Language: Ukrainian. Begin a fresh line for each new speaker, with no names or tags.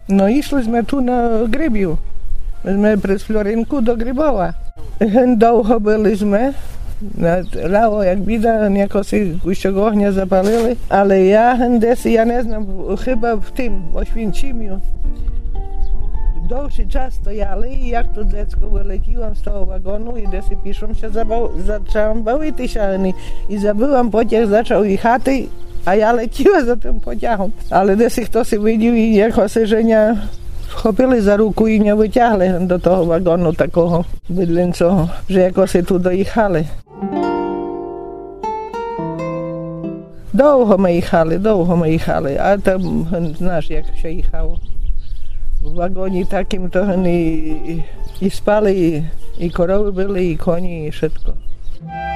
No išli tu na Grybiu. Sme přes Florinku do Grybova. Довго byli sme. Лаво, як біда, якось кущок огня запалили. Але я десь, я не знаю, хіба в тим Ошвінчим'ю. Довший час стояли, і як тут децько вилетіло з того вагону, і десь пішом ще почав бавитися. І забивам, потяг почав їхати, а я летіла за тим потягом. Але десь хтось видів, і якось Женя вхопили за руку і не витягли до того вагону такого бидлинцього, вже якось тут доїхали. Довго ми їхали, а там, знаєш, як ще їхало. В вагоні таким то і спали, і корови були, і коні, і všetko.